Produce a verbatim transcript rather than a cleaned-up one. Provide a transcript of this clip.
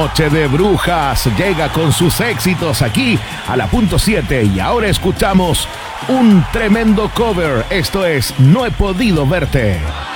Noche de Brujas llega con sus éxitos aquí a la punto siete y ahora escuchamos un tremendo cover. Esto es No he podido verte.